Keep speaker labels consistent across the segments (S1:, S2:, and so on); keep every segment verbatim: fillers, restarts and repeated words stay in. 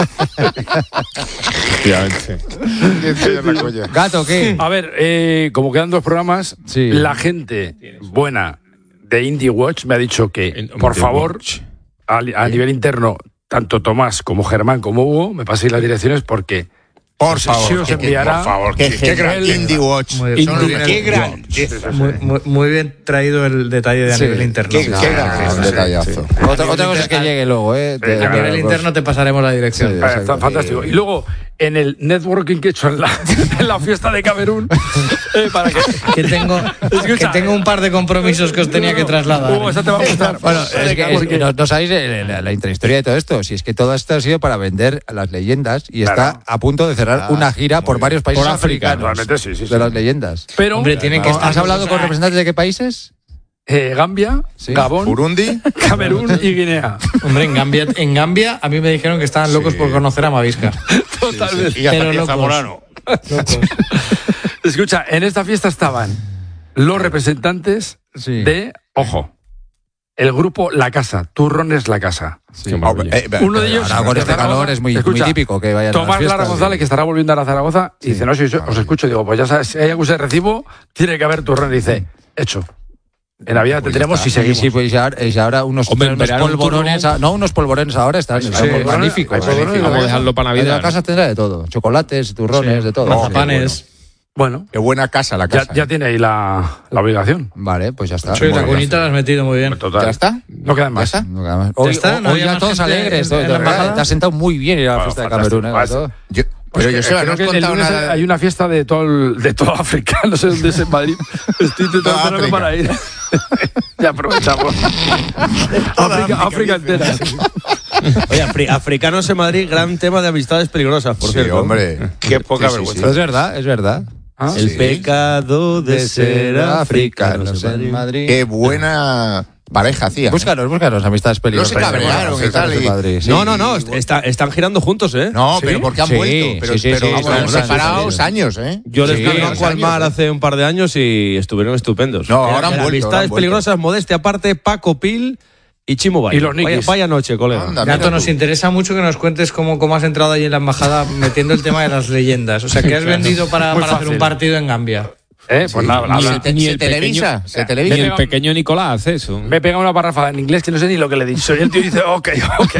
S1: Gato, ¿qué?
S2: A ver, eh, como quedan dos programas, sí. La gente buena de IndieWatch me ha dicho que, por favor, a, a nivel interno, tanto Tomás como Germán como Hugo, me paséis las direcciones porque...
S3: Por favor,
S2: si os enviará,
S3: por favor,
S4: qué,
S3: qué,
S4: qué
S3: gran IndieWatch.
S4: Muy,
S3: qué gran.
S4: Muy, muy, muy bien traído el detalle de a sí, nivel interno.
S3: Qué, qué gran
S1: no, detallazo. Sí. Otra, otra cosa es que llegue luego, ¿eh?
S4: Sí, a nivel interno te pasaremos la dirección.
S2: Sí, exacto, fantástico. Y luego, en el networking que he hecho en la, en la fiesta de Camerún, eh, para que,
S4: que, tengo, Escucha, que tengo un par de compromisos que os tenía que trasladar.
S2: Hugo, esa te va a gustar.
S1: Bueno, es que, es que no, no sabéis la, la, la intrahistoria de todo esto. Si es que todo esto ha sido para vender las leyendas y claro. Está a punto de cerrar ah, una gira por varios países por africanos.
S2: Realmente sí, sí, sí.
S1: De las leyendas.
S2: Pero,
S4: hombre, tienen que
S1: ¿has estar hablado con representantes de qué países?
S2: Eh, Gambia, sí. Gabón,
S3: Burundi,
S2: Camerún y Guinea.
S4: Hombre, en Gambia, en Gambia a mí me dijeron que estaban locos sí. por conocer a Mavisca.
S2: Totalmente.
S3: Sí, sí. Y a,
S4: pero
S3: y a Zamorano.
S2: Escucha, en esta fiesta estaban los representantes sí. de, ojo, el grupo La Casa, Turrones La Casa.
S1: Sí, oh, eh,
S2: Uno de ellos,
S1: ahora con este calor es muy, escucha, muy típico que vayan
S2: Tomás
S1: a las fiestas,
S2: Lara González,
S1: sí.
S2: que estará volviendo a Zaragoza, sí. Y dice, no, si os escucho, digo, pues ya sabes, si hay algún de recibo, tiene que haber turrón. Y dice, hecho. En Navidad pues tendremos si seguimos.
S1: Sí, pues ya, ya ahora unos, Hombre, unos polvorones, a, no, unos polvorones ahora están, sí,
S2: están
S1: magníficos.
S2: Vamos
S5: a dejarlo para Navidad.
S1: En la casa tendrá de todo, chocolates, turrones, sí. de todo.
S4: Mazapanes.
S1: Sí,
S2: bueno. bueno.
S3: Qué buena casa la casa.
S2: Ya, ya tiene ahí la, la obligación.
S1: Vale, pues ya está.
S4: Sí, la cunita la has metido muy bien.
S3: Total. ¿Ya está?
S2: No quedan más.
S3: ¿Ya está?
S1: No quedan más. Hoy,
S4: ¿Ya está?
S1: hoy,
S4: ¿No
S1: hoy ya todos alegres. Te has sentado muy bien ir a la fiesta de Camerún.
S3: Yo... Pero yo sé, no os contado nada.
S2: Hay una fiesta de todo el, de todo África, no sé dónde es en Madrid. Estoy intentando para ir. Ya aprovechamos. África, África entera.
S5: Oye, afri- africanos en Madrid, gran tema de amistades peligrosas, por
S3: sí,
S5: cierto.
S3: hombre.
S5: Qué poca
S3: sí,
S5: vergüenza.
S3: Sí, sí.
S1: Es verdad, es verdad.
S2: ¿Ah?
S5: El
S1: sí.
S5: pecado de ser africanos
S1: en Madrid.
S3: Qué buena pareja hacía.
S1: Búscanos, búscanos amistades peligrosas.
S3: No se cabrearon y tal. Y...
S1: Madrid, sí.
S5: No, no, no, está, están girando juntos, ¿eh?
S3: No,
S5: ¿Sí?
S3: pero porque han
S1: sí,
S3: vuelto. Pero,
S1: sí, sí,
S3: pero
S1: sí,
S3: vamos,
S1: sí,
S3: han
S1: sí,
S3: separados
S1: sí, sí.
S3: años, ¿eh?
S5: Yo les
S3: sí,
S5: vi en Palmar
S3: años,
S5: hace un par de años y estuvieron estupendos.
S3: No, ahora han vuelto.
S5: Amistades peligrosas, modestia aparte, Paco Pil y Chimo Bayo.
S2: Y los
S5: vaya, vaya noche, colega.
S3: Anda,
S4: Gato, nos interesa mucho que nos cuentes cómo, cómo has entrado ahí en la embajada metiendo el tema de las leyendas. O sea, ¿qué has vendido para, para hacer un partido en Gambia?
S2: Eh, pues
S3: sí.
S2: nada,
S3: Ni,
S2: habla,
S3: se, te,
S5: ni
S3: se
S5: el
S3: televisa,
S5: pequeño,
S3: se televisa.
S5: Ni el pequeño Nicolás hace eso.
S2: Me pega una parrafada en inglés que no sé ni lo que le he dicho. Y el tío dice, ok, ok.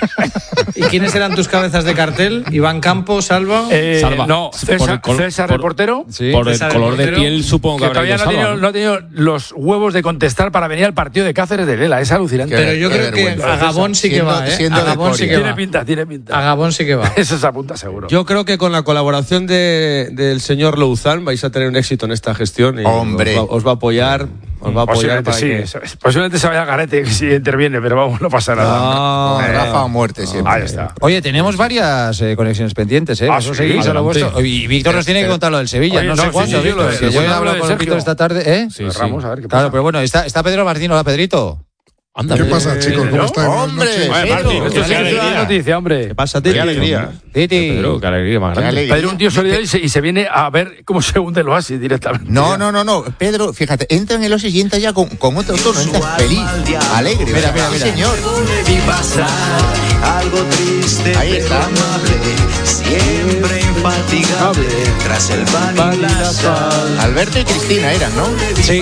S4: ¿Y quiénes eran tus cabezas de cartel? ¿Iván Campos, Salva?
S2: Eh,
S5: Salva.
S2: No, César,
S5: Por el col-
S2: César
S5: por-
S2: reportero.
S1: Sí.
S5: Por el
S4: César
S5: color de
S4: Montero,
S5: piel, supongo que
S2: Que
S5: habrá
S2: todavía
S5: ido
S2: no ha,
S5: Salva,
S2: tenido, no ha tenido los huevos de contestar para venir al partido de Cáceres de Lela. Es alucinante.
S4: Pero yo
S3: Qué
S4: creo que
S3: vergüenza.
S4: a Gabón sí que
S3: Siendo-
S4: va, ¿eh?
S3: siendo
S4: A
S3: de
S4: Gabón sí
S3: Coria.
S4: que
S2: Tiene
S4: va.
S2: pinta, tiene pinta.
S4: A Gabón sí que va.
S2: Eso se apunta seguro.
S5: Yo creo que con la colaboración de, del señor Louzán vais a tener un éxito en esta gestión. Y
S3: Hombre.
S5: Os va, os va a apoyar. Os va a apoyar
S2: Posiblemente
S5: para
S2: sí.
S5: que...
S2: Posiblemente se vaya a Garete si interviene, pero vamos, no pasa nada.
S5: No,
S3: Con
S2: Eh,
S3: Rafa a muerte siempre.
S2: Ahí está.
S1: Oye, tenemos varias eh, conexiones pendientes, ¿eh?
S2: Ah,
S1: Vosotros
S2: sí,
S1: seguís a lo
S5: adelante.
S1: vuestro. Y Víctor nos tiene que contar lo del Sevilla.
S2: Oye,
S1: no,
S2: no,
S1: sé
S2: sí,
S1: cuándo,
S2: sí,
S1: Víctor.
S2: lo-
S1: Que
S2: lo-
S1: yo he
S2: lo-
S1: hablado
S2: lo de
S1: con
S2: Sergio.
S1: Víctor esta tarde, ¿eh?
S5: Sí, sí.
S2: Ramos, a ver qué pasa.
S1: Claro, pero bueno, está, está Pedro Martín. Hola, Pedrito.
S5: Anda,
S6: ¿Qué pasa, chicos? ¿Cómo
S2: ¿no?
S6: estáis? Buenas
S3: ¡Hombre!
S6: noches.
S3: Pedro,
S2: Martín, esto
S3: qué
S2: sí que es
S3: alegría.
S2: una noticia, hombre.
S5: ¿Qué pasa,
S3: Qué
S5: tío?
S3: alegría.
S1: Titi.
S5: Pedro, qué alegría más
S3: Qué
S5: grande.
S3: alegría.
S2: Pedro, un tío solidario y se, y se viene a ver cómo se hunde el oasis directamente.
S3: No, no, no, no. Pedro, fíjate, entra en el oasis y entra ya con, con otro tono. Entra feliz, alegre.
S1: Mira,
S3: o sea,
S1: mira,
S3: sí,
S1: mira.
S3: señor.
S7: Vi pasar algo triste,
S3: Ahí
S7: pero
S3: está.
S7: amable, siempre infatigable, tras el pan y la sal.
S3: Alberto y Cristina eran, ¿no?
S1: Sí,